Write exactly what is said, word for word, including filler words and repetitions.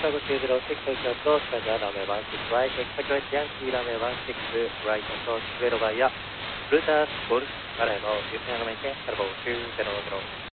Chicago two zero six, Tokyo approach, Roger, runway one six right, Tokyo Yankee, runway one six right, approach, zero via, Brutus, Golf, arrival, Houston, American, Cargo two zero zero.